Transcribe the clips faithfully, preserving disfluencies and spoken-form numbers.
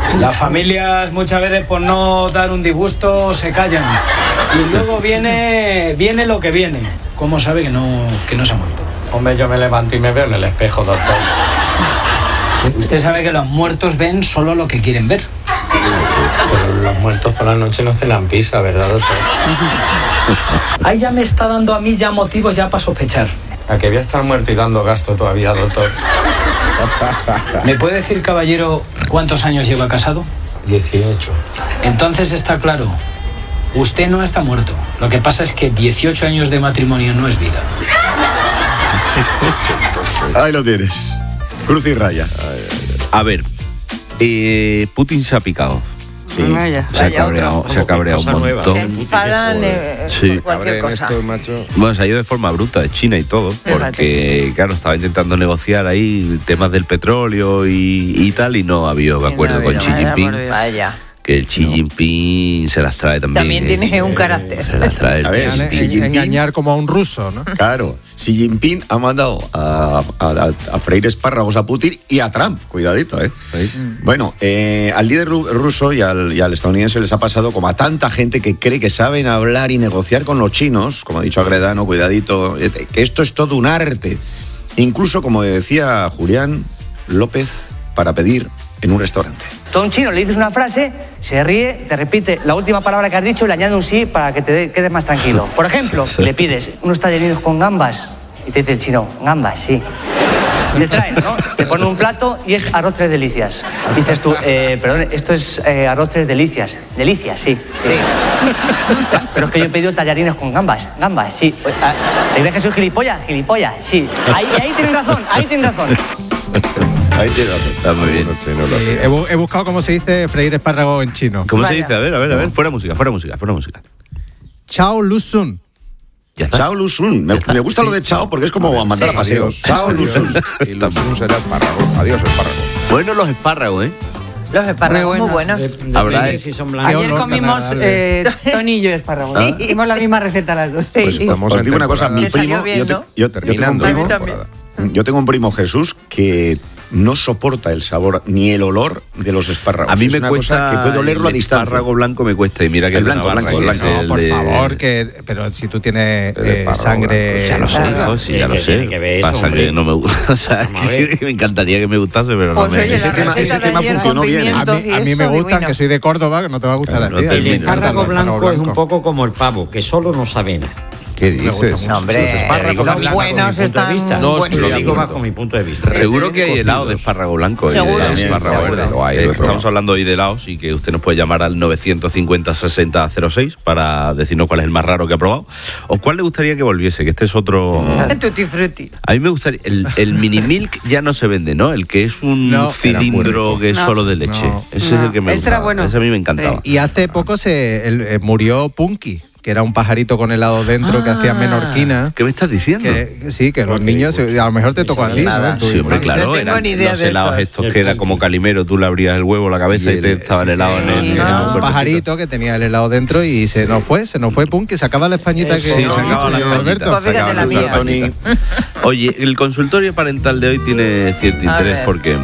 Las familias muchas veces por no dar un disgusto se callan. Y luego viene viene lo que viene. ¿Cómo sabe que no, que no se ha muerto? Hombre, yo me levanto y me veo en el espejo, doctor. Usted sabe que los muertos ven solo lo que quieren ver. Pero los muertos por la noche no cenan pizza, ¿verdad, doctor? Ahí ya me está dando a mí ya motivos ya para sospechar. ¿A que voy a estar muerto y dando gasto todavía, doctor? ¿Me puede decir, caballero, cuántos años lleva casado? dieciocho. Entonces está claro, usted no está muerto. Lo que pasa es que dieciocho años de matrimonio no es vida. Ahí lo tienes. Cruz y raya. A ver, eh, Putin se ha picado. Sí. Vaya, se ha cabreado, se ha cabreado un montón. Se enfadan eh, Sí. por cualquier cosa. Bueno, se ha ido de forma bruta de China y todo, porque, claro, estaba intentando negociar ahí temas del petróleo y, y tal, y no ha habido Sí, acuerdo no ha con habido, Xi Jinping. vaya, vaya. Que el Xi No. Jinping se las trae también. También eh, tiene un carácter. Se las trae el A ver, tío. Xi Jinping, engañar como a un ruso, ¿no? Claro, Xi Jinping ha mandado a, a, a, a freír espárragos a Putin y a Trump, cuidadito, ¿eh? Sí. Bueno, eh, al líder ru- ruso y al, y al estadounidense les ha pasado como a tanta gente que cree que saben hablar y negociar con los chinos, como ha dicho Agredano, cuidadito, eh, que esto es todo un arte. Incluso, como decía Julián López, para pedir en un restaurante. Tú a un chino le dices una frase, se ríe, te repite la última palabra que has dicho y le añade un sí para que te de- quedes más tranquilo. Por ejemplo, le pides unos tallerinos con gambas y te dice el chino, gambas, sí. Te traen, ¿no? Te ponen un plato y es arroz tres delicias. Dices tú, eh, perdón, esto es eh, arroz tres delicias. Delicias, sí. sí. Pero es que yo he pedido tallarines con gambas. Gambas, sí. ¿Te crees que soy gilipollas? Gilipollas, sí. Ahí, ahí tienes razón, ahí tienes razón. Ahí tiene razón. Está muy bien. Sí, he, bu- he buscado cómo se dice freír espárragos en chino. ¿Cómo se dice? A ver, a ver, a ver. Fuera música, fuera música, fuera música. Chao Lusun. Ya está. Chao Lusun. Me, me gusta lo de chao porque es como a mandar a paseo. Chao Lusun. Y Lusun será espárrago. Adiós, espárrago. Bueno, los espárragos, ¿eh? Los espárragos muy buenos. Habrá- si son blancos. Ayer olor comimos tan eh, Tony y yo espárragos. Sí. Hicimos la misma receta las dos. Sí. Pues estamos Os en digo una cosa, mi Te salió primo, bien, yo, te- ¿no? yo- yo tengo un Terminando primo, A mí también. yo tengo un primo Jesús que no soporta el sabor ni el olor de los espárragos. A mí es me una cuesta. cosa que puede olerlo a el distancia. espárrago blanco me cuesta. Y mira que El el de blanco, Navarra, blanco, que es blanco. el Por de- favor, que, pero si tú tienes El eh, espárrago sangre... blanco. Ya lo sé, Claro. hijo, sí, ya ¿Qué lo sé. tiene que ver eso, Pasa hombre? que no me gusta. O sea, Vamos a ver. que me encantaría que me gustase, pero no Pues me. oye, Ese la tema- receta ese de tema ayer con funcionó bien. A pimientos mí, y a mí me eso, gustan, divino. que soy de Córdoba, que no te va a gustar a No ti. te A mí me El termina. encanta espárrago el blanco es un blanco. poco como el pavo, que solo no sabe nada. ¿Qué dices? No, hombre, Espárrago los blanco, buenos punto de están vista. No, buenos. Lo estoy de digo acuerdo. bajo mi punto de vista. Seguro que hay Cocidos. helado de espárrago blanco y Seguro, de sí, espárrago seguro. verde. Lo hay, Eh, lo he estamos probado. hablando hoy de helados y que usted nos puede llamar al novecientos cincuenta sesenta cero seis para decirnos cuál es el más raro que ha probado o cuál le gustaría que volviese, que este es otro. Tutti frutti. A mí me gustaría. El, el mini milk ya no se vende, ¿no? El que es un No, cilindro que es No. solo de leche. No. Ese es No. el que me Ese era gustaba. bueno. Ese a mí me encantaba. Y hace poco se el- eh, murió Punky, que era un pajarito con helado dentro que hacía menorquina. ¿Qué me estás diciendo? Que, que sí, que los niños, a lo mejor te tocó a ti, Nada. ¿no? En tu Sí, hombre, infancia. claro. No tengo eran ni idea los de helados eso. estos que era como calimero, tú le abrías el huevo, la cabeza y, Y te el- estaba el sí, helado sí. en el. en el Era un cuerpecito. pajarito que tenía el helado dentro y se nos fue, se nos fue Punky, sacaba la españita que Sí, sacaba la que- españita. Alberto. Pues fíjate la mía. Tony. Oye, el consultorio parental de hoy tiene cierto A interés ver. porque.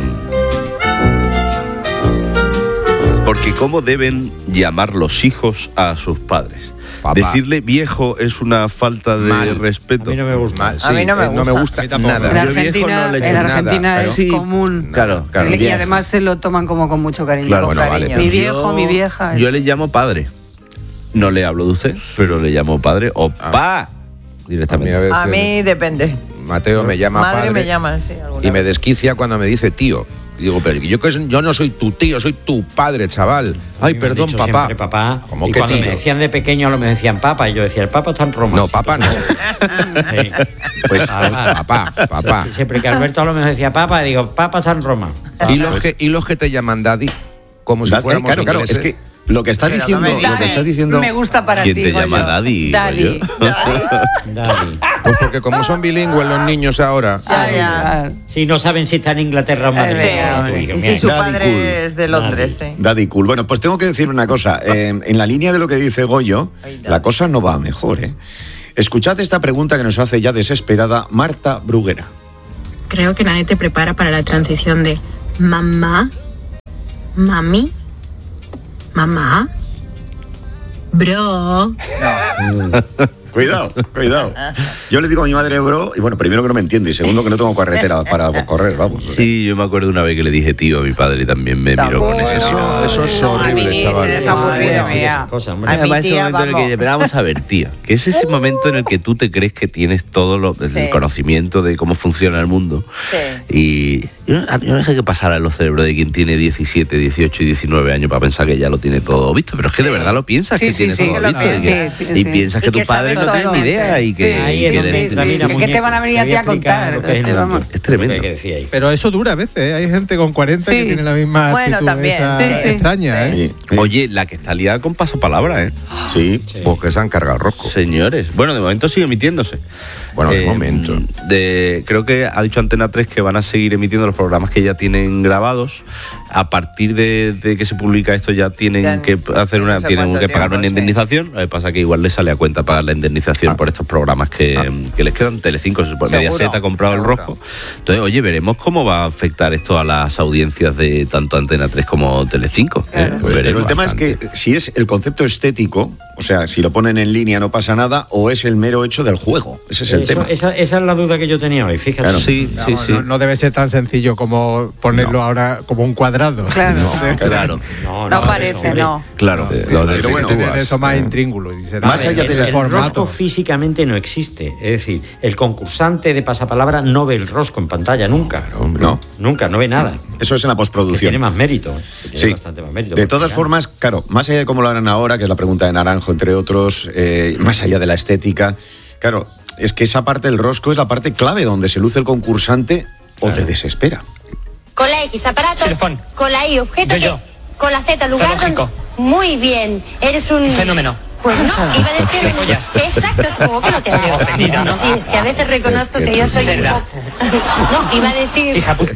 Porque cómo deben llamar los hijos a sus padres. Papá. Decirle viejo es una falta de Mal. respeto. A mí no me gusta. Mal, sí, A mí no me eh, no me gusta. gusta A mí tampoco. nada. En Yo viejo Argentina, no le echo en nada, Argentina pero- es Sí, común. Claro, claro. Y además se lo toman como con mucho cariño. Claro, Con bueno, vale, cariño. Mi pero viejo, Yo- mi vieja. Yo le llamo padre. No le hablo de usted, pero le llamo padre o pa A mí directamente. a veces A mí depende. Mateo me llama Madre padre me llaman, sí. alguna y me vez. desquicia cuando me dice tío. Y digo, pero yo, que- yo no soy tu tío, soy tu padre, chaval. Ay, Me han perdón, dicho papá. siempre papá. ¿Cómo y que cuando tío? me decían de pequeño, lo me decían papa. Y yo decía, el papa está en Roma. No, papá no. Sí. Pues Papá. papá, papá. Siempre que Alberto lo me decía papa, digo, papa está en Roma. ¿Y los que, y los que te llaman daddy? Como si Da- eh, fuéramos claro, claro, es ingleses. que lo que está Pero no diciendo, me lo que digas. está diciendo. Me gusta para ¿Quién ti. te llama Goyo. daddy, digo Daddy. yo? Daddy. Pues porque como son bilingües los niños ahora. Ya, ya. Si no saben si está en Inglaterra o Madrid. Sí, como tú, hijo y mío. si su Daddy padre cool. es de Londres, sí. Daddy cool. Bueno, pues tengo que decir una cosa. Eh, en la línea de lo que dice Goyo, la cosa no va mejor, ¿eh? Escuchad esta pregunta que nos hace ya desesperada Marta Bruguera. Creo que nadie te prepara para la transición de mamá Mami. Mamá. Bro. Cuidado, cuidado. Yo le digo a mi madre bro, y bueno, primero que no me entiende, y segundo que no tengo carretera para correr, vamos. Sí, yo me acuerdo una vez que le dije tío a mi padre y también me miró con ese Eso, eso es horrible, chaval. Cosa, hombre. A mi Además, ese tía, momento en el que vamos. dice, pero vamos a ver, tía, que es ese momento en el que tú te crees que tienes todo lo, el Sí. conocimiento de cómo funciona el mundo. Y yo, yo no sé qué pasará en los cerebros de quien tiene diecisiete, dieciocho y diecinueve años para pensar que ya lo tiene todo visto, pero es que de verdad lo piensas Sí, que sí, tienes sí, todo que lo visto. tiene, Y, que- sí, sí, y sí. piensas Y que que tus padres no sabes tienen ni todo, idea sí. y que, Sí. y Ahí que es donde deben- entra, sí, mira, sí. Es que te muñeco, van a venir a voy ti a explicar contar, lo que es el este, mundo. vamos. Es tremendo. Lo que decía ahí. Pero eso dura a veces, ¿eh? Hay gente con cuarenta Sí. que tiene la misma Bueno, actitud también. esa Sí, sí. extraña, ¿eh? Sí, sí. Oye, la que está liada con pasapalabra, ¿eh? Sí. Pues que se han cargado el rosco. Señores, bueno, de momento sigue emitiéndose. Bueno, de Eh, momento. De, creo que ha dicho Antena tres que van a seguir emitiendo los programas que ya tienen grabados. A partir de, de que se publica esto ya tienen Ya que hacer una, no sé tienen cuánto que pagar tiempo, una sí. indemnización. Lo que pasa que igual les sale a cuenta pagar la indemnización Ah. por estos programas que, Ah. que les quedan. Telecinco, se supone, Seguro, Mediaset ha comprado el seguro. rosco. Entonces, oye, veremos cómo va a afectar esto a las audiencias de tanto Antena tres como Telecinco. ¿eh? Claro. Pero Veremos el tema bastante. es que si es el concepto estético, o sea, si lo ponen en línea no pasa nada, o es el mero hecho del juego. Ese es el Eso- tema. esa, esa es la duda que yo tenía hoy, fíjate. Claro. Sí, sí, Vamos, sí. No, no debe ser tan sencillo como ponerlo ahora como un cuadrado. Claro. Claro, No, No eso, parece, hombre. no. claro. Eh, lo Pero bueno, definitúas. Tener eso más intríngulo. Y será Más el- allá el, de la- el formato. rosco físicamente no existe. Es decir, el concursante de pasapalabra no ve el rosco en pantalla nunca. No. Nunca, no ve nada. Eso es en la Que postproducción. tiene más mérito. que tiene Sí. bastante más mérito. De porque, todas claro, formas, claro, más allá de cómo lo harán ahora, que es la pregunta de Naranjo, entre otros, eh, más allá de la estética, claro, es que esa parte del rosco es la parte clave donde se luce el concursante o te desespera. Con la X, aparato. Xilofón. Con la Y, objeto. Yo, yo. que- Con la Z, lugar. Zoológico. donde- Muy bien. Eres un. Fenómeno. Pues no, iba a decir. De pollas. Exacto, es como que no te había Ofendido, ¿no? Sí, es que a veces reconozco Es que que yo tú- soy un ¿Verdad? poco. No, iba a decir. Hija puta.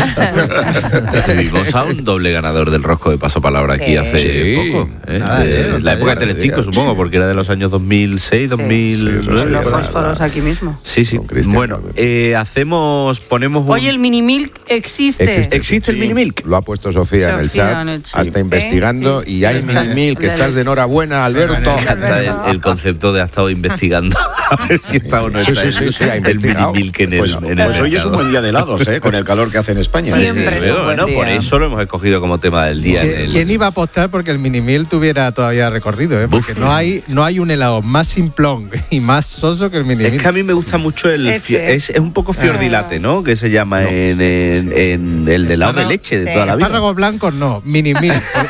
Tuvimos a un doble ganador del rosco de pasapalabra aquí Sí. hace Sí. poco. ¿eh? Nada, De- eh, la época de nada, Telecinco, digas. supongo, porque era de los años dos mil seis, dos mil nueve. Los sí, fósforos aquí mismo. Sí, sí. Con Cristian Bueno, Calvet. eh, hacemos, ponemos un... Oye, el mini milk existe. Existe. ¿Existe el Sí. mini milk? Lo ha puesto Sofía, en el Sofía chat. en el chat. Hasta investigando. Sí. Y hay Sí. mini mil, que La estás de leche. enhorabuena, Alberto. Me encanta el, el concepto de ha estado investigando a ver si está o no Sí, está sí, el- sí, sí, ha el mini investigado. milk en el, Pues, en el pues hoy es un mercado. buen día de helados, ¿eh? Con el calor que hace en España. Siempre ¿eh? es un Pero buen bueno, por día. eso lo hemos escogido como tema del día. en ¿Quién, el- quién iba a apostar porque el mini mil tuviera todavía recorrido? ¿eh? Porque Uf. no hay, no hay un helado más simplón y más soso que el mini Es mil. que a mí me gusta mucho el... Ese. fio- Es, es un poco fiordilate, ¿no? Que se llama en, en- en el de helado No, de no, leche de sí. toda la vida. Espárragos blancos no, mini mil.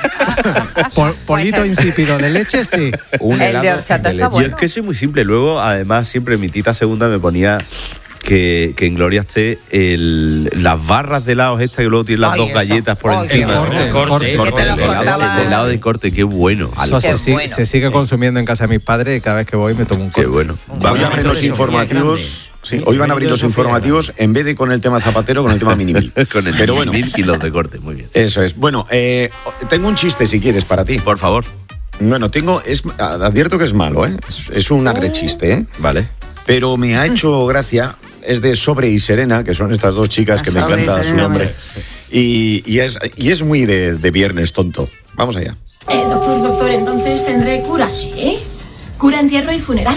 Pol- polito Pues, insípido de leche, sí. Un El de helado horchata de está leche. Yo es bueno. que soy muy simple. Luego, además, siempre mi tita segunda me ponía que, que en Gloria esté el, las barras de helados estas que luego tienen las Ay, dos eso. galletas por Ay, encima. el corte, El corte, el el Que te lo El helado, cortaban. el helado de corte, qué bueno. Eso Qué se, sigue- bueno. se sigue consumiendo en casa de mis padres y cada vez que voy me tomo un Qué corte. bueno. Hoy Vamos, abren los entonces, informativos. Sofía Sí, grande. hoy van a abrir los Sofía informativos en vez de con el tema Zapatero, con el tema Minimil. Con el Pero bueno, mil kilos de corte, muy bien. eso es. Bueno, eh, tengo un chiste si quieres para ti. Por favor. Bueno, tengo. Es, advierto que es malo, ¿eh? Es, es un agrechiste, ¿eh? Vale. Pero me ha hecho gracia. Es de Sobre y Serena, que son estas dos chicas que me Sobre y encanta su Serena, nombre. pues. Y, y es, y es muy de, de viernes tonto. Vamos allá. Eh, doctor, doctor, entonces tendré cura, ¿sí? Cura, entierro y funeral.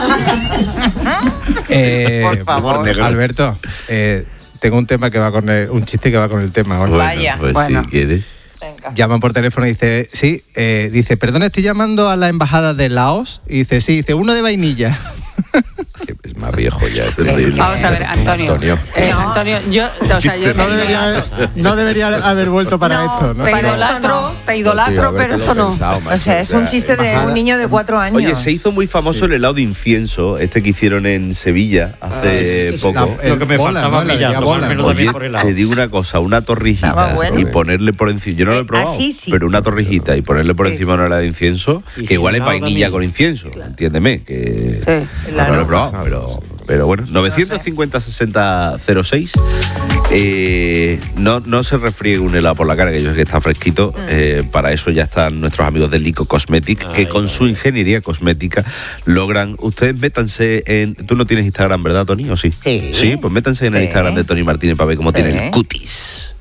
Eh, Por favor. negro. Alberto, eh, tengo un tema que va con el- un chiste que va con el tema ahora. Bueno, Vaya. pues Bueno. si quieres. Venga. Llaman por teléfono y dice, sí, eh, dice, perdón, estoy llamando a la embajada de Laos. Y dice, sí, dice, uno de vainilla. Que es más viejo ya. es Terrible. terrible. Vamos a ver, Antonio. Antonio. Eh, Antonio, yo, o sea, yo No te debería, haber, no debería haber vuelto para No, esto, ¿no? te para esto idolatro, no. te idolatro, Tío, pero habértelo esto no. pensado, macho, O sea, es un chiste de embajada. un niño de cuatro años. Oye, se hizo muy famoso el helado de incienso, este que hicieron en Sevilla hace Es poco. la- el Lo que me bola, faltaba ¿no? a mí La ya, de bola. tomármelo Oye, también por el lado. te digo una cosa, una torrijita Estaba bueno. y ponerle por encima, yo no lo he Eh, probado, ah, sí, sí. pero una torrijita y ponerle por Sí. encima una helada de incienso, Y que sin igual es helado vainilla también. con incienso, entiéndeme, que Sí, no claro. lo he probado, pero, pero bueno, novecientos cincuenta sesenta cero seis. Eh, no, no se refriegue un helado por la cara, que yo sé que está fresquito. Eh, para eso ya están nuestros amigos de Lico Cosmetic, que Ay, con ay, su ingeniería cosmética logran. Ustedes métanse en. Tú no tienes Instagram, ¿verdad, Tony? ¿O sí? Sí. Sí, pues métanse en el Sí. Instagram de Tony Martínez para ver cómo Sí. tiene el cutis.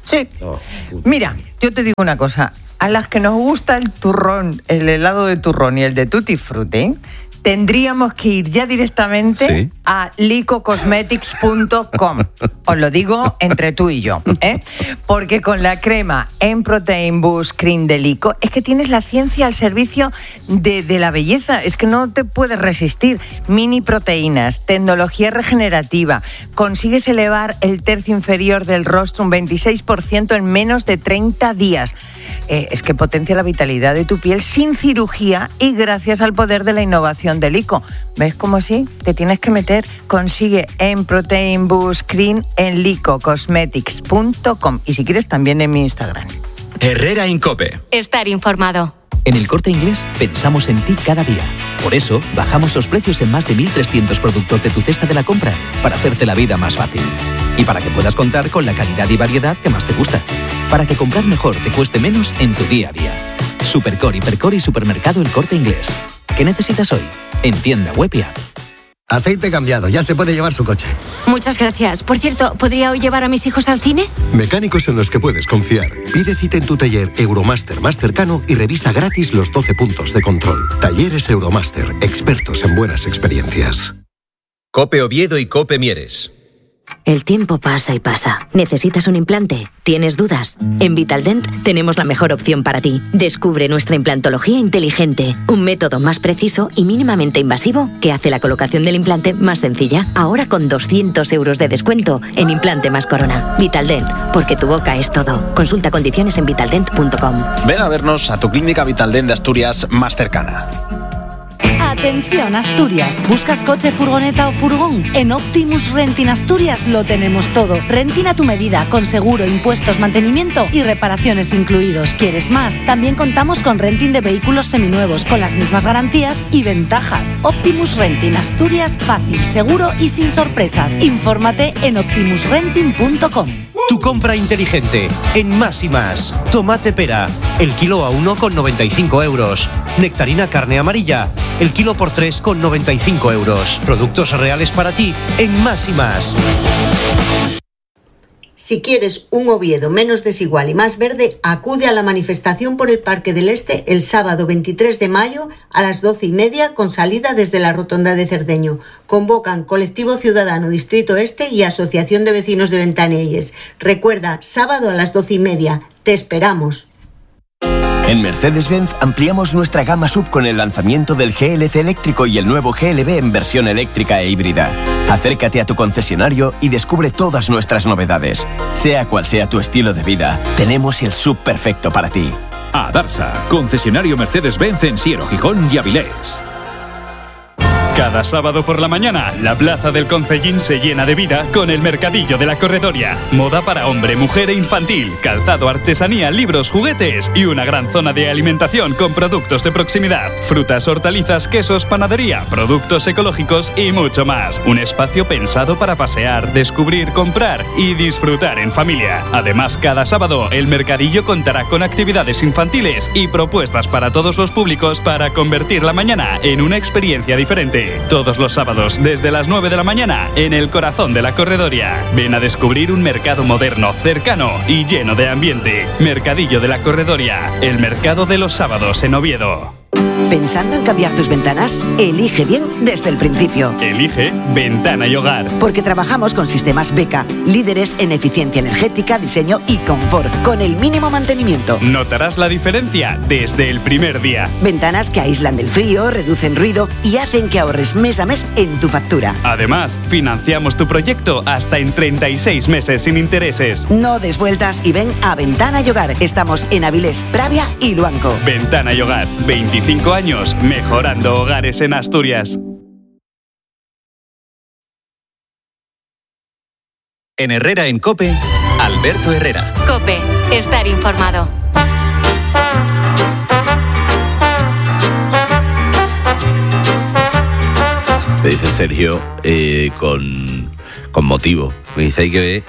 Sí. Mira, yo te digo una cosa. A las que nos gusta el turrón, el helado de turrón y el de tutti frutti, tendríamos que ir ya directamente sí. a lico cosmetics punto com. Os lo digo entre tú y yo, ¿eh? Porque con la crema en Protein Boost Cream de Lico es que tienes la ciencia al servicio de, de la belleza. Es que no te puedes resistir. Mini proteínas, tecnología regenerativa. Consigues elevar el tercio inferior del rostro un veintiséis por ciento en menos de treinta días. Eh, es que potencia la vitalidad de tu piel sin cirugía y gracias al poder de la innovación de Lico. ¿Ves cómo sí? Te tienes que meter. Consigue en Protein Boost Cream en lico cosmetics punto com y si quieres también en mi Instagram. Herrera Incope. Estar informado. En El Corte Inglés pensamos en ti cada día. Por eso, bajamos los precios en más de mil trescientos productos de tu cesta de la compra para hacerte la vida más fácil. Y para que puedas contar con la calidad y variedad que más te gusta. Para que comprar mejor te cueste menos en tu día a día. Supercore, Hipercore y Supermercado El Corte Inglés. ¿Qué necesitas hoy? En tienda web y app. Aceite cambiado, ya se puede llevar su coche. Muchas gracias. Por cierto, ¿podría hoy llevar a mis hijos al cine? Mecánicos en los que puedes confiar. Pide cita en tu taller Euromaster más cercano y revisa gratis los doce puntos de control. Talleres Euromaster, expertos en buenas experiencias. Cope Oviedo y Cope Mieres. El tiempo pasa y pasa. ¿Necesitas un implante? ¿Tienes dudas? En Vitaldent tenemos la mejor opción para ti. Descubre nuestra implantología inteligente, un método más preciso y mínimamente invasivo que hace la colocación del implante más sencilla. Ahora con doscientos euros de descuento en implante más corona. Vitaldent, porque tu boca es todo. Consulta condiciones en vitaldent punto com. Ven a vernos a tu clínica Vitaldent de Asturias más cercana. Atención Asturias, ¿buscas coche, furgoneta o furgón? En Optimus Renting Asturias lo tenemos todo. Renting a tu medida, con seguro, impuestos, mantenimiento y reparaciones incluidos. ¿Quieres más? También contamos con renting de vehículos seminuevos, con las mismas garantías y ventajas. Optimus Renting Asturias, fácil, seguro y sin sorpresas. Infórmate en optimus renting punto com. Tu compra inteligente, en Más y Más. Tomate pera, el kilo a uno con noventa y cinco euros. Nectarina carne amarilla, el kilo por tres con noventa y cinco euros. Productos reales para ti, en Más y Más. Si quieres un Oviedo menos desigual y más verde, acude a la manifestación por el Parque del Este el sábado veintitrés de mayo a las doce y media con salida desde la Rotonda de Cerdeño. Convocan Colectivo Ciudadano Distrito Este y Asociación de Vecinos de Ventanelles. Recuerda, sábado a las doce y media. Te esperamos. En Mercedes-Benz ampliamos nuestra gama sub con el lanzamiento del G L C eléctrico y el nuevo G L B en versión eléctrica e híbrida. Acércate a tu concesionario y descubre todas nuestras novedades. Sea cual sea tu estilo de vida, tenemos el sub perfecto para ti. Adarsa, concesionario Mercedes-Benz en Siero, Gijón y Avilés. Cada sábado por la mañana, la plaza del Concellín se llena de vida con el Mercadillo de la Corredoria. Moda para hombre, mujer e infantil, calzado, artesanía, libros, juguetes y una gran zona de alimentación con productos de proximidad. Frutas, hortalizas, quesos, panadería, productos ecológicos y mucho más. Un espacio pensado para pasear, descubrir, comprar y disfrutar en familia. Además, cada sábado, el Mercadillo contará con actividades infantiles y propuestas para todos los públicos para convertir la mañana en una experiencia diferente. Todos los sábados, desde las nueve de la mañana, en el corazón de la Corredoria. Ven a descubrir un mercado moderno, cercano y lleno de ambiente. Mercadillo de la Corredoria, el mercado de los sábados en Oviedo. ¿Pensando en cambiar tus ventanas? Elige bien desde el principio. Elige Ventana y Hogar. Porque trabajamos con sistemas Beka, líderes en eficiencia energética, diseño y confort, con el mínimo mantenimiento. Notarás la diferencia desde el primer día. Ventanas que aíslan del frío, reducen ruido y hacen que ahorres mes a mes en tu factura. Además, financiamos tu proyecto hasta en treinta y seis meses sin intereses. No des vueltas y ven a Ventana y Hogar. Estamos en Avilés, Pravia y Luanco. Ventana y Hogar, veinticinco años mejorando hogares en Asturias. En Herrera en Cope, Alberto Herrera. Cope, estar informado. Me dice Sergio, eh, con, con motivo, me dice, hay que ver,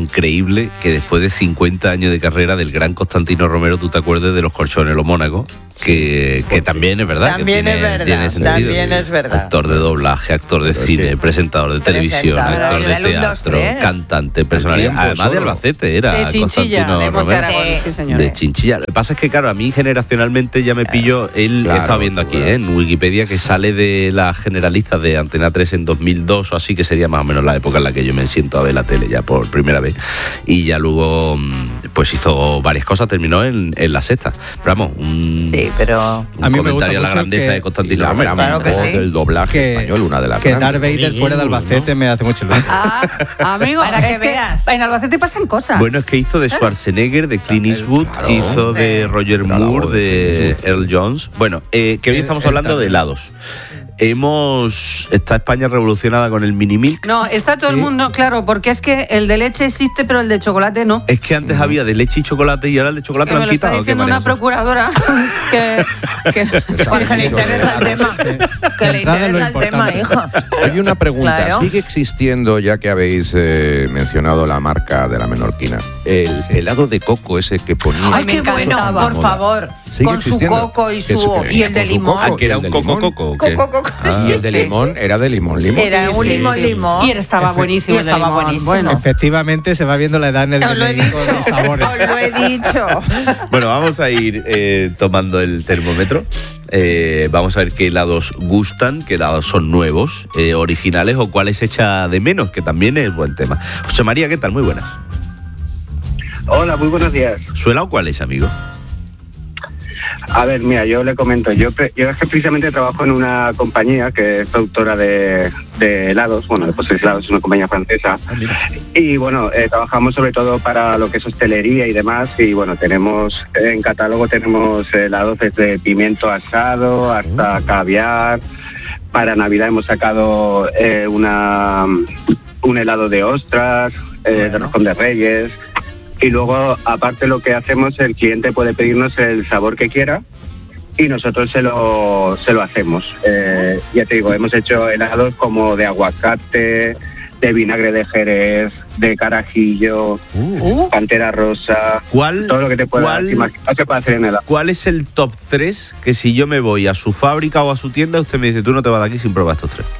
increíble que después de cincuenta años de carrera del gran Constantino Romero, tú te acuerdes de los colchones, los Mónacos. que, que también es verdad. También que tiene, es verdad. tiene sentido. También es verdad. Actor de doblaje, actor de cine, sí. presentador de televisión, actor de teatro, cantante, personalidad. Además de Albacete, era de Chinchilla, Constantino de Romero. sí, sí, señor. De Chinchilla. Lo que pasa es que, claro, a mí generacionalmente ya me pillo. Él Claro, estaba viendo aquí, claro. ¿eh? en Wikipedia, que sale de las generalistas de Antena tres en dos mil dos o así, que sería más o menos la época en la que yo me siento a ver la tele ya por primera vez. Y ya luego, pues hizo varias cosas, terminó en, en La Sexta. Pero vamos, un, sí, pero... un comentario a la grandeza de Constantino Romero. Claro que sí. El doblaje que, español, una de las Que grandes. Darth Vader Sí, fuera de ¿no? Albacete me hace mucho ilusión. Ah, amigo, Para que es que veas. en Albacete pasan cosas. Bueno, es que hizo de Schwarzenegger, de Clint Eastwood, Claro. hizo de Roger Era la Moore, voz de de Clint Earl Jones. Bueno, eh, que hoy Él- estamos él hablando de también. helados. Hemos... Está España revolucionada con el mini milk. No, está todo el mundo, claro, porque es que el de leche existe, pero el de chocolate no. Es que antes había de leche y chocolate y ahora el de chocolate Que lo me han lo está quitado. ¿Qué diciendo una manera? procuradora que, que Porque le interesa el tema. Que le Entrada en lo interesa el tema, importante. hijo. Hay una pregunta, Claro. ¿sigue existiendo, ya que habéis eh, mencionado la marca de la menorquina, el helado de coco ese que ponía? Ay, me qué bueno, encantaba. por favor. ¿Sigue Con su existiendo? coco y ¿Qué su se- y el de con su limón. coco? Ah, que era ¿El un de coco limón? coco. ¿o qué? Coco, coco. Ah, y el de limón era de limón, limón. Era un Sí, limón, sí. limón. Y estaba buenísimo. Y el de estaba limón. buenísimo. Bueno, Efectivamente, se va viendo la edad en el Os lo he D N I con dicho. los sabores. Os lo he dicho. Bueno, vamos a ir eh, tomando el termómetro. Eh, vamos a ver qué helados gustan, qué helados son nuevos, eh, originales o cuáles echa de menos, que también es buen tema. José María, ¿qué tal? Muy buenas. Hola, muy buenos días. ¿Su helado cuál es, amigo? A ver, mira, yo le comento, yo, pre- yo es que precisamente trabajo en una compañía que es productora de, de helados, bueno, de postres helados, es una compañía francesa, y bueno, eh, trabajamos sobre todo para lo que es hostelería y demás, y bueno, tenemos, en catálogo tenemos helados desde pimiento asado hasta caviar. Para Navidad hemos sacado eh, una, un helado de ostras, eh, de roscón de reyes. Y luego, aparte, lo que hacemos, el cliente puede pedirnos el sabor que quiera y nosotros se lo, se lo hacemos. Eh, ya te digo, hemos hecho helados como de aguacate, de vinagre de Jerez, de carajillo, Uh. pantera rosa, ¿Cuál, todo lo que te puedas cuál- imaginar se puede hacer en helado. ¿Cuál es el top tres que si yo me voy a su fábrica o a su tienda, usted me dice, tú no te vas de aquí sin probar estos tres?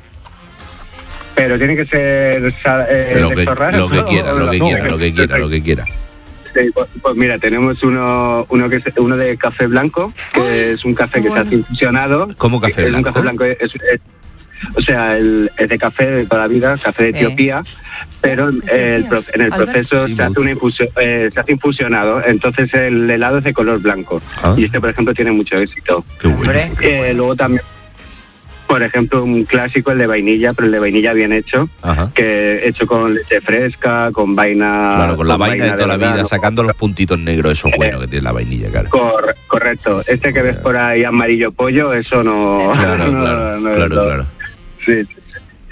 Pero tiene que ser sa- eh, lo, de que, estos raros, lo que ¿no? quiera, O lo que no, quiera, lo que quiera, lo que quiera. Sí, pues, pues mira, tenemos uno uno que es uno de café blanco, que es un café que se hace infusionado. ¿Cómo café es blanco? Un café blanco es, es- o sea, el, es de café de toda la vida, café de Etiopía, pero eh, el pro- en el Albert. proceso Sí, se, hace una infusión, eh, se hace infusionado, entonces el helado es de color blanco. Ah. Y este, por ejemplo, tiene mucho éxito. Qué bueno. Eh, luego también, por ejemplo, un clásico, el de vainilla, pero el de vainilla bien hecho, Ajá. que hecho con leche fresca, con vaina... Claro, con la vaina de toda la vida, verdad, sacando los puntitos negros, eso es bueno que tiene la vainilla, claro. Cor- correcto. Este que ves por ahí amarillo pollo, eso no... Claro, no- claro, no- claro, no- claro. Sí, sí, sí.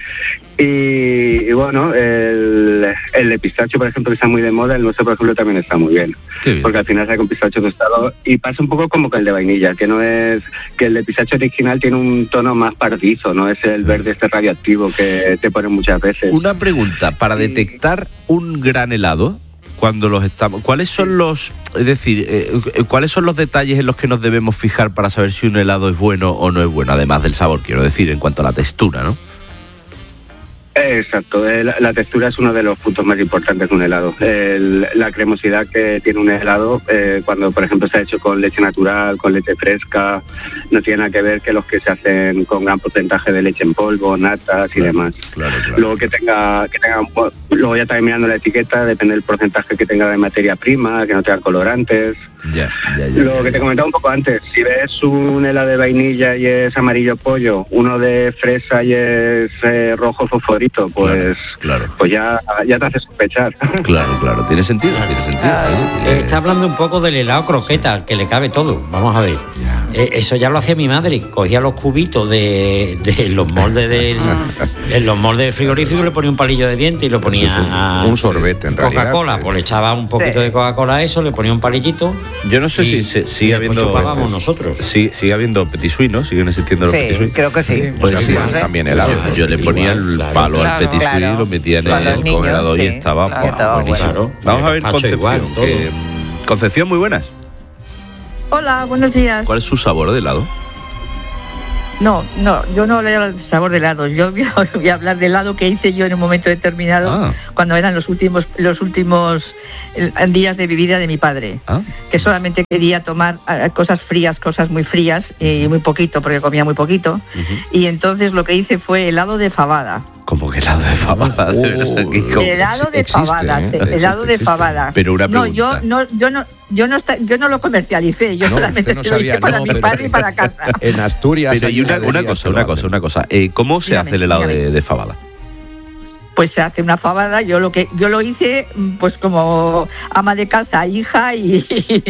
Y, y bueno, el, el de pistacho, por ejemplo, que está muy de moda, el nuestro, por ejemplo, también está muy bien. Qué bien. Porque al final sale con pistacho tostado y pasa un poco como con el de vainilla, que no es... que el de pistacho original tiene un tono más pardizo, no es el verde este radioactivo que te ponen muchas veces. Una pregunta, para detectar un gran helado, cuando los estamos, ¿cuáles son los, es decir, eh, cuáles son los detalles en los que nos debemos fijar para saber si un helado es bueno o no es bueno, además del sabor, quiero decir, en cuanto a la textura, ¿no? Exacto, eh, la, la textura es uno de los puntos más importantes de un helado. El- la cremosidad que tiene un helado, eh, cuando por ejemplo está hecho con leche natural, con leche fresca, no tiene nada que ver que los que se hacen con gran porcentaje de leche en polvo, natas y demás. Claro, claro. Luego que tenga, que tenga, un po- luego ya también mirando la etiqueta, depende del porcentaje que tenga de materia prima, que no tenga colorantes. Ya, ya, ya. Lo que te comentaba un poco antes, si ves un helado de vainilla y es amarillo pollo, uno de fresa y es eh, rojo fosforito, pues, claro. pues ya, ya te hace sospechar. Claro, claro, tiene sentido, tiene sentido. Eh, Está hablando un poco del helado croqueta, al que le cabe todo. Vamos a ver. Eh, eso ya lo hacía mi madre. Cogía los cubitos de, de los moldes del, en los moldes de frigorífico, le ponía un palillo de diente y lo ponía a Un sorbete, en realidad. Coca-Cola. Pues le echaba un poquito Sí. de Coca-Cola a eso, le ponía un palillito. Yo no sé y- si se- sigue y después habiendo. chupábamos nosotros. Sí, sigue habiendo petit suisse, ¿no? Siguen existiendo los Sí, petit suisse. creo que sí. Pues Sí, sí, sí, también helado. Yo, yo le ponía el Igual, palo claro. al petit suisse Claro. y lo metía en Para el los niños, congelador y sí. estaba, Claro, buah, estaba buenísimo. bueno. Vamos a ver Gazpacho Concepción. igual, todo. que- Concepción, muy buenas. Hola, buenos días. ¿Cuál es su sabor de helado? No, no, yo no leo el sabor de helado. Yo voy a, voy a hablar del helado que hice yo en un momento determinado, ah. cuando eran los últimos los últimos días de mi vida de mi padre, ah. que solamente quería tomar cosas frías, cosas muy frías y muy poquito, porque comía muy poquito. Uh-huh. Y entonces lo que hice fue helado de fabada. ¿Cómo que helado de fabada? Oh, helado de fabada, ¿eh? helado de fabada. Pero una pregunta. No, yo no, yo no, yo no, está, yo no lo comercialicé. Yo no, solamente no se lo hice para no, mi padre y para casa. En Asturias. Pero y una, una cosa, una cosa, una cosa. Eh, ¿Cómo se dígame, hace el helado de, de fabada? Pues se hace una fabada. Yo lo que yo lo hice, pues como ama de casa, hija y,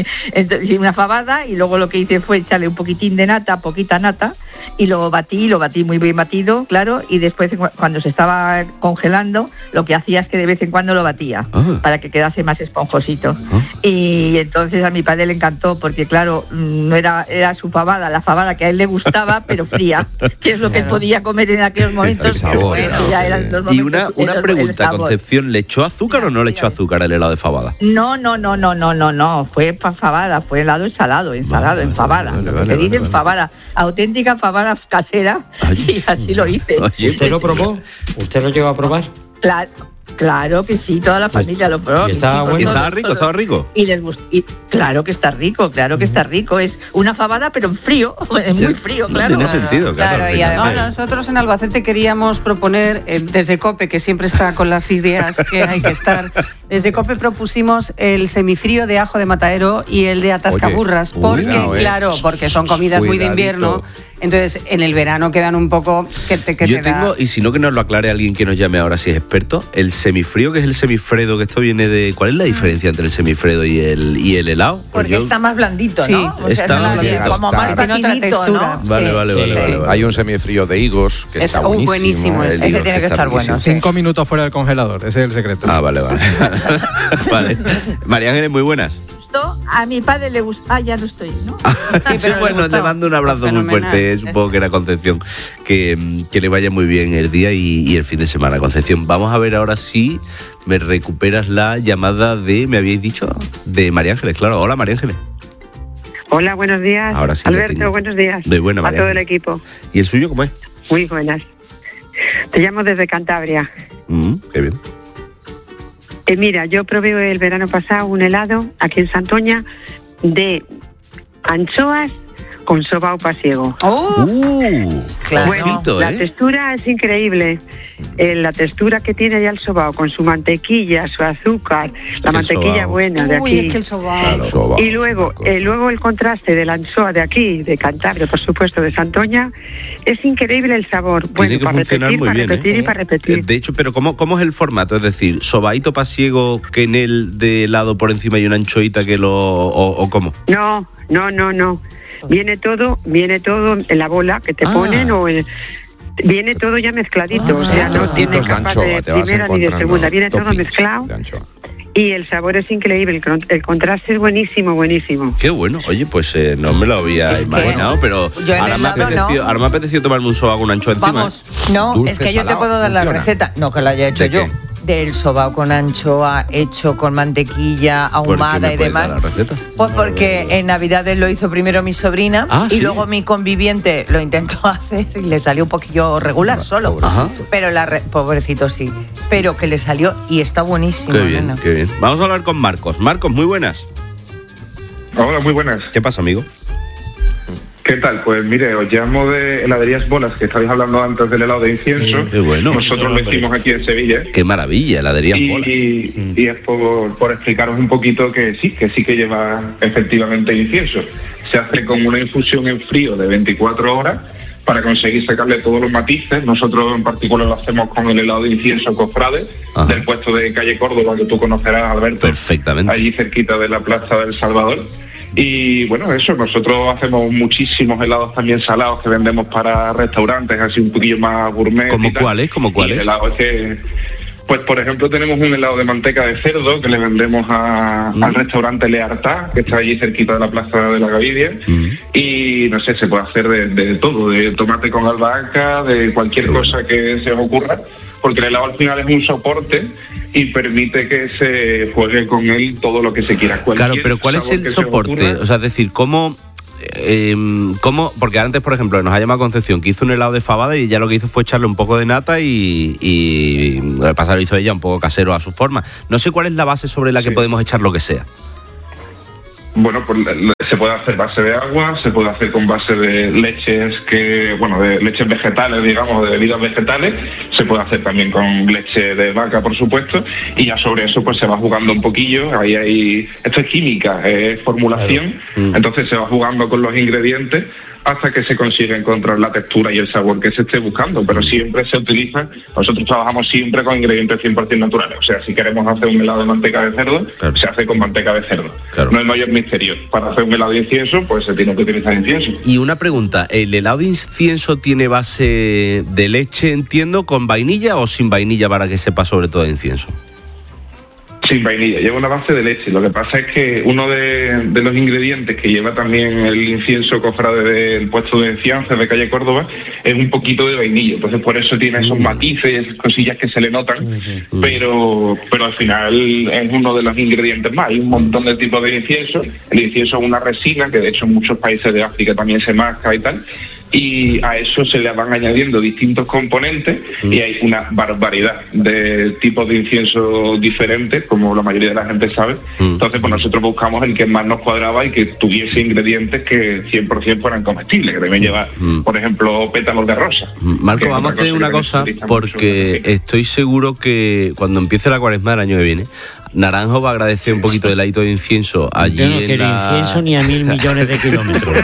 y una fabada, y luego lo que hice fue echarle un poquitín de nata, poquita nata, y lo batí, lo batí muy bien batido, claro, y después cuando se estaba congelando, lo que hacía es que de vez en cuando lo batía ah. para que quedase más esponjosito. Ah. Y entonces a mi padre le encantó, porque claro, no era era su fabada, la fabada que a él le gustaba, pero fría, que es lo que él podía comer en aquellos momentos. Sabor, bueno, ¿no? ya eran los momentos. Y una Una pregunta, Concepción, ¿le echó azúcar o no le echó azúcar al helado de fabada? No, no, no, no, no, no, no, fue fabada, fue helado ensalado, ensalado, vale, en fabada. Vale, vale, se dice vale, fabada, auténtica fabada casera, ay, y así lo hice. Oye, ¿usted lo probó? ¿Usted lo llegó a probar? Claro. Claro que sí, toda la familia lo probó. ¿Y estaba bueno? ¿Y estaba rico? ¿Estaba rico? Y les gustó. Y claro que está rico, claro que está rico. Es una fabada, pero en frío, es muy frío, no, claro. Tiene sentido, claro. claro y además, no, nosotros en Albacete queríamos proponer, eh, desde COPE, que siempre está con las ideas que hay que estar, desde COPE propusimos el semifrío de ajo de matadero y el de atascaburras, Oye, porque, cuidado, eh. claro, porque son comidas Cuidadito. muy de invierno. Entonces, en el verano quedan un poco que te que Yo te tengo, da... y si no que nos lo aclare alguien que nos llame ahora si es experto, el semifrío, que es el semifredo, que esto viene de... ¿Cuál es la diferencia entre el semifredo y el y el helado? Porque, Porque yo... está más blandito, ¿no? Sí, o sea, está es como más batidito, ¿no? Vale, sí, vale, sí, vale, sí. vale, vale. Hay un semifrío de higos que es está buenísimo. buenísimo ¿eh? ese. Ese tiene que estar bueno. Sí. Cinco minutos fuera del congelador, ese es el secreto. Ah, vale, vale. Vale. María Ángeles, muy buenas. A mi padre le gusta. Ah, ya no estoy, ¿no? Sí, sí, bueno, le, le mando un abrazo Fenomenal. muy fuerte. Supongo que era Concepción. Que, que le vaya muy bien el día y, y el fin de semana, Concepción. Vamos a ver ahora si me recuperas la llamada de, me habíais dicho, de María Ángeles, claro. Hola, María Ángeles. Hola, buenos días. Ahora sí Alberto, buenos días. De buena, María a todo el Ángeles. equipo. ¿Y el suyo cómo es? Muy buenas. Te llamo desde Cantabria. Mm, qué bien. Eh, mira, yo probé el verano pasado un helado aquí en Santoña de anchoas con sobao pasiego. ¡Oh! Uh, claro. Bueno, ojito, la ¿eh? textura es increíble. Eh, la textura que tiene ya el sobao con su mantequilla, su azúcar, la mantequilla sobao. buena de aquí. Uy, es que el sobao. Claro, sobao y luego, eh, luego el contraste de la anchoa de aquí, de Cantabria, por supuesto, de Santoña, es increíble el sabor. Tiene Bueno, que para funcionar repetir, muy para bien, repetir ¿eh? y para repetir. De hecho, pero ¿cómo, cómo es el formato? Es decir, ¿sobaíto pasiego que en el de helado por encima hay una anchoita que lo... o, o cómo? No, no, no, no. Viene todo, viene todo en la bola que te Ah. ponen o en... Viene todo ya mezcladito, Ah. o sea, no tiene de capa anchoa, de te vas primera ni de encontrando segunda, viene todo toppings mezclado de anchoa. y el sabor es increíble, el, con- el contraste es buenísimo, buenísimo. Qué bueno. Oye, pues eh, no me lo había Es que imaginado, pero yo en ahora el me, helado apeteció, no. ahora me ha apetecido tomarme un soba con una anchoa encima. Vamos. No, Dulce, es que yo te salado, puedo dar la funciona. receta. No, que la haya hecho ¿De yo. qué? Del sobao con anchoa hecho con mantequilla ¿Por qué ahumada me y puedes dar demás. la receta? Pues porque en Navidades lo hizo primero mi sobrina Ah, y ¿sí? luego mi conviviente lo intentó hacer y le salió un poquillo regular solo. Ajá. Pero la re- pobrecito sí. Pero que le salió y está buenísimo. Qué bien, nena. qué bien. Vamos a hablar con Marcos. Marcos, muy buenas. Hola, muy buenas. ¿Qué pasa, amigo? ¿Qué tal? Pues mire, os llamo de heladerías Bolas, que estabais hablando antes del helado de incienso. Sí, qué bueno. Nosotros lo hicimos aquí en Sevilla. Qué maravilla, heladería Y, Bolas. y, y es por, por explicaros un poquito que sí, que sí que lleva efectivamente incienso. Se hace con una infusión en frío de veinticuatro horas para conseguir sacarle todos los matices. Nosotros en particular lo hacemos con el helado de incienso Cofrade, Ajá. del puesto de calle Córdoba, que tú conocerás, Alberto. Perfectamente. Allí cerquita de la Plaza del Salvador. Y bueno, eso, nosotros hacemos muchísimos helados también salados que vendemos para restaurantes, así un poquillo más gourmet. ¿Cómo y tal. cuáles? ¿Cómo cuáles? Y el helado es que, pues por ejemplo, tenemos un helado de manteca de cerdo que le vendemos a, Mm. al restaurante Leartá, que está allí cerquita de la Plaza de la Gavidia. Mm. Y no sé, se puede hacer de, de todo, de tomate con albahaca, de cualquier cosa que se os ocurra, porque el helado al final es un soporte y permite que se juegue con él todo lo que se quiera. Cualquier claro, pero ¿cuál es el soporte? Ocurra, o sea, es decir, ¿cómo...? Eh, ¿Cómo? Porque antes, por ejemplo, nos ha llamado Concepción, que hizo un helado de fabada y ya lo que hizo fue echarle un poco de nata y, y el pasado lo hizo ella un poco casero a su forma. No sé cuál es la base sobre la que sí. podemos echar lo que sea. Bueno, pues se puede hacer base de agua, se puede hacer con base de leches que, bueno, de leches vegetales, digamos, de bebidas vegetales, se puede hacer también con leche de vaca, por supuesto, y ya sobre eso pues se va jugando un poquillo, ahí hay, esto es química, es formulación, claro. mm. entonces se va jugando con los ingredientes hasta que se consigue encontrar la textura y el sabor que se esté buscando, pero siempre se utiliza, nosotros trabajamos siempre con ingredientes cien por ciento naturales, o sea, si queremos hacer un helado de manteca de cerdo, claro. se hace con manteca de cerdo. Claro. No hay mayor misterio. Para hacer un helado de incienso, pues se tiene que utilizar incienso. Y una pregunta, ¿el helado de incienso tiene base de leche, entiendo, con vainilla o sin vainilla para que sepa sobre todo de incienso? Sin vainilla, lleva una base de leche. Lo que pasa es que uno de, de los ingredientes que lleva también el incienso cofrade del puesto de Ciances de calle Córdoba es un poquito de vainilla. Entonces por eso tiene esos matices y esas cosillas que se le notan, uh-huh. pero, pero al final es uno de los ingredientes más. Hay un montón de tipos de incienso. El incienso es una resina que de hecho en muchos países de África también se masca y tal. Y a eso se le van añadiendo distintos componentes mm. y hay una barbaridad de tipos de incienso diferentes, como la mayoría de la gente sabe. Mm. Entonces, pues nosotros buscamos el que más nos cuadraba y que tuviese ingredientes que cien por ciento fueran comestibles, que deben llevar, mm. por ejemplo, pétalos de rosa. Marco, vamos a hacer una cosa, porque estoy seguro que cuando empiece la cuaresma del año que viene, Naranjo va a agradecer un poquito del ladito de incienso allí. Yo no quiero la... incienso ni a mil millones de kilómetros.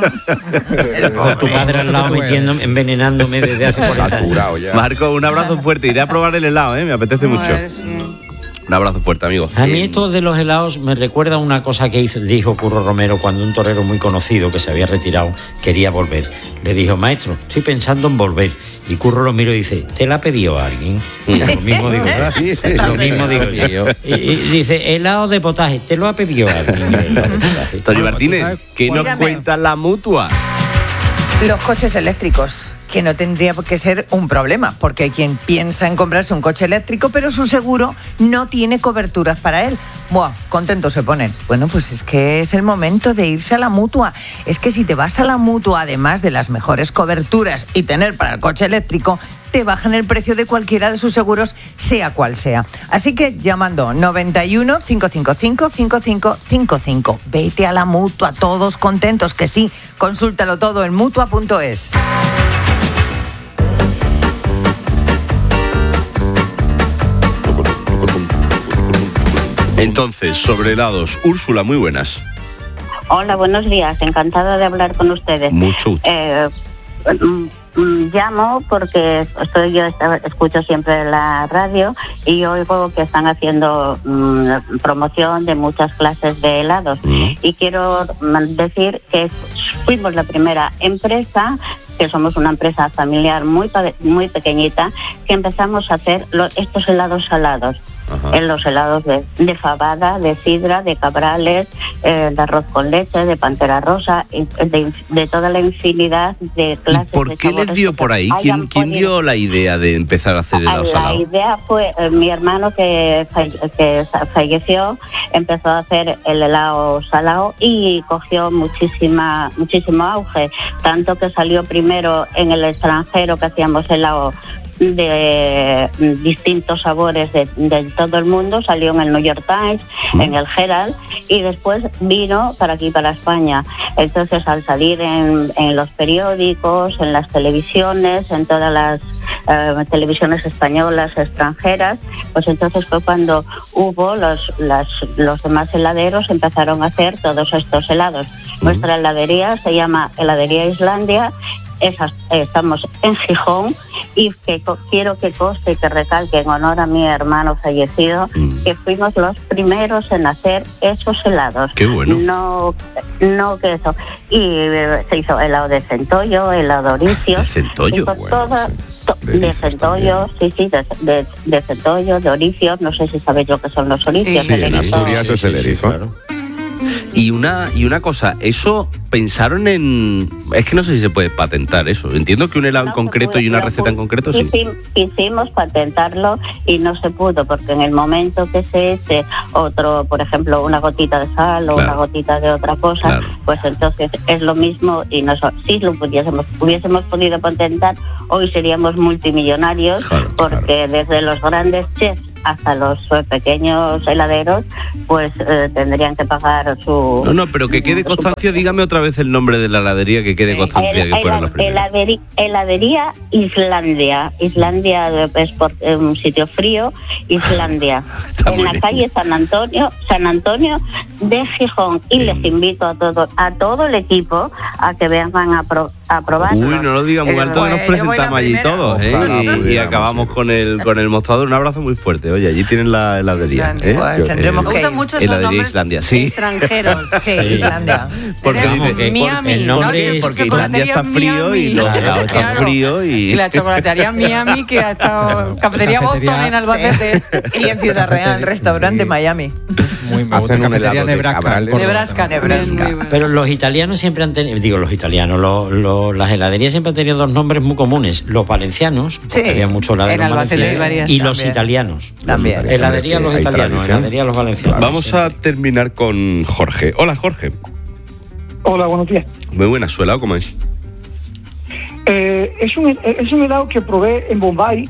Con tu padre al lado metiendo, envenenándome desde hace cuarenta años. Marco, un abrazo fuerte. Iré a probar el helado, ¿eh? Me apetece mucho. Un abrazo fuerte, amigo. A mí esto de los helados me recuerda a una cosa que hizo, dijo Curro Romero cuando un torero muy conocido que se había retirado quería volver. Le dijo, maestro, estoy pensando en volver. Y Curro lo miró y dice, ¿te la ha pedido alguien? Lo mismo digo yo. Lo mismo digo yo. Y, y dice, helado de potaje, ¿te lo ha pedido alguien? Tony Martínez, ¿qué nos cuenta la Mutua? Los coches eléctricos, que no tendría por qué ser un problema, porque hay quien piensa en comprarse un coche eléctrico, pero su seguro no tiene coberturas para él. Buah, contentos se ponen. Bueno, pues es que es el momento de irse a la Mutua. Es que si te vas a la Mutua, además de las mejores coberturas y tener para el coche eléctrico, te bajan el precio de cualquiera de sus seguros, sea cual sea. Así que llamando noventa y uno, cinco cinco cinco, cinco cinco cinco cinco. Vete a la Mutua, todos contentos, que sí. Consúltalo todo en mutua punto es. Entonces, sobre helados, Úrsula, muy buenas. Hola, buenos días, encantada de hablar con ustedes. Mucho gusto. Eh, llamo porque estoy yo escucho siempre la radio y oigo que están haciendo mmm, promoción de muchas clases de helados. Mm. Y quiero decir que fuimos la primera empresa, que somos una empresa familiar muy, muy pequeñita, que empezamos a hacer los, estos helados salados. Ajá. En los helados de, de fabada, de sidra, de cabrales, eh, de arroz con leche, de pantera rosa, de, de toda la infinidad de clases. ¿Y por qué les dio por ahí? ¿Quién, ¿Quién dio la idea de empezar a hacer helado salado? La idea fue eh, mi hermano que, que falleció, empezó a hacer el helado salado y cogió muchísima muchísimo auge, tanto que salió primero en el extranjero, que hacíamos helado de distintos sabores de, de todo el mundo, salió en el New York Times, mm. en el Herald, y después vino para aquí, para España. Entonces, al salir en, en los periódicos, en las televisiones, en todas las eh, televisiones españolas, extranjeras, pues entonces fue cuando hubo los, las, los demás heladeros empezaron a hacer todos estos helados. Mm. Nuestra heladería se llama Heladería Islandia. Esas, eh, estamos en Gijón y que co- quiero que conste y que recalque en honor a mi hermano fallecido mm. que fuimos los primeros en hacer esos helados. Qué bueno. No, no que eso. Y eh, se hizo helado de centollo, helado de oricios. ¿De centollo? Bueno, toda, to- de centollo, sí, sí, de, de, de centollo, de oricios. No sé si sabéis lo que son los oricios. Sí, en Asturias es el erizo. Claro. Y una, y una cosa, eso pensaron en... Es que no sé si se puede patentar eso. Entiendo que un helado No, en concreto pues, y una no, receta pues, en concreto sí. Hicimos, hicimos patentarlo y no se pudo, porque en el momento que se eche otro, por ejemplo, una gotita de sal o Claro. una gotita de otra cosa, Claro. pues entonces es lo mismo y nosotros, si lo pudiésemos, hubiésemos podido patentar, hoy seríamos multimillonarios, Claro, porque desde los grandes chefs hasta los eh, pequeños heladeros, pues eh, tendrían que pagar su... No, no, pero que quede constancia, dígame otra vez el nombre de la heladería, que quede constancia El- que fueron helad- los primeros. heladeri- heladería Islandia. Islandia es por, eh, un sitio frío. Islandia. en la calle San Antonio, San Antonio de Gijón. Y les invito a todo, a todo el equipo a que vengan a, pro- a probar. Uy, no lo diga muy alto, que nos presentamos allí todos, ¿eh? Ojalá Y- y, pudiéramos, acabamos con el con el mostrador. Un abrazo muy fuerte. Oye, allí tienen la heladería. ¿eh? Pues Yo- tendremos eh, que ir. Usan mucho esos Heladería nombres Islandia, sí. extranjeros. Sí, Islandia. Porque Tenemos dice, Miami, el nombre ¿no? es porque Islandia está Chocolatería frío y Miami. los helados están Claro. fríos y... Y la chocolatería Miami, que ha estado... Cafetería Boston en Albacete. Y en Ciudad Real, restaurante Miami. Muy Hacen un Cafetería helado de Nebraska, cabrales. por- Nebraska. Nebraska. Muy bueno. Pero los italianos siempre han tenido, digo los italianos, lo- lo- las heladerías siempre han tenido dos nombres muy comunes. Los valencianos, Sí. porque había muchos heladeros En Albacete valencianos, hay varias y los también. italianos. También. Heladería los Hay italianos, tradición. heladería los valencianos. Vamos a terminar con Jorge. Hola, Jorge. Hola, buenos días. Muy buena, ¿su helado cómo es? Eh, es, un, es un helado que probé en Bombay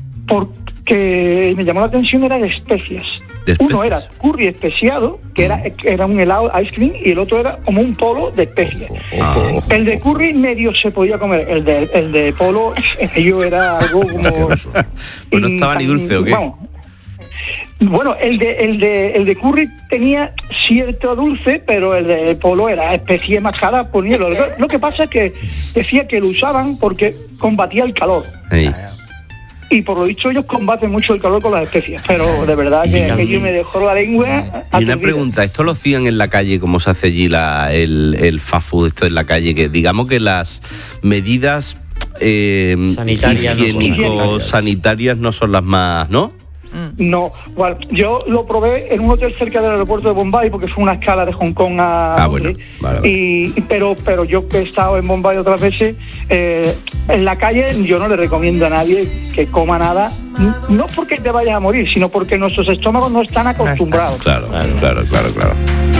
porque me llamó la atención, era de especias. ¿De especias? Uno era curry especiado, que era, que era un helado ice cream, y el otro era como un polo de especias. Ojo, El de curry medio se podía comer, el de, el de polo yo era algo como... Pues no estaba ni dulce, ¿o qué? Vamos. Bueno, el de, el de el de curry tenía cierto dulce, pero el de polo era especie más cara por hielo. Lo, lo que pasa es que decía que lo usaban porque combatía el calor. Ahí. Y por lo dicho ellos combaten mucho el calor con las especias. Pero de verdad que Dígame. aquello me dejó la lengua Y una aturdida. pregunta, ¿esto lo hacían en la calle como se hace allí la, el, el fast food, esto en la calle? Que digamos que las medidas eh, Sanitarias no son higiénico sanitarias no son las más, ¿no? No, bueno, yo lo probé en un hotel cerca del aeropuerto de Bombay porque fue una escala de Hong Kong a Ah, bueno, Londres. vale, vale. Y, pero, pero yo que he estado en Bombay otras veces, eh, en la calle yo no le recomiendo a nadie que coma nada, n- no porque te vayas a morir, sino porque nuestros estómagos no están acostumbrados. Claro, claro, claro, claro.